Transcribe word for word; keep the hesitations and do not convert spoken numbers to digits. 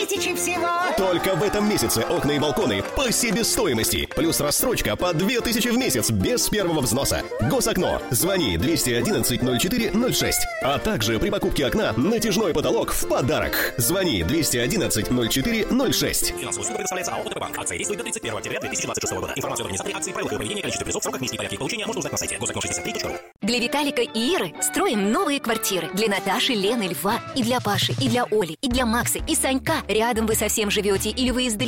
тысячи всего. Только в этом месяце окна и балконы по себестоимости. Плюс рассрочка по две тысячи в месяц без первого взноса. Госокно. Звони двести одиннадцать ноль четыре ноль шесть. А также при покупке окна натяжной потолок в подарок. Звони двести одиннадцать ноль четыре ноль шесть. Финансовая услуга предоставляется АО «ОТП Банк». Акция действует до тридцать первого октября две тысячи двадцать шестого года. Информацию об организаторе акции, правилах ее проведения, количестве призов, сроках, месте и порядке их получения можно узнать на сайте госокно шестьдесят три точка ру. Для Виталика и Иры строим новые квартиры. Для Наташи, Лены, Льва, и для Паши, и для Оли, и для Макса, и Санька. Рядом вы совсем живете или вы издалека?